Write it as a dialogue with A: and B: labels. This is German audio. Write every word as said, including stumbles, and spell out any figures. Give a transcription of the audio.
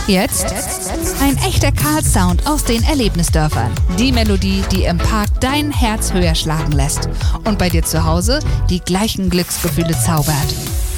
A: Jetzt ein echter Karl-Sound aus den Erlebnisdörfern. Die Melodie, die im Park dein Herz höher schlagen lässt und bei dir zu Hause die gleichen Glücksgefühle zaubert.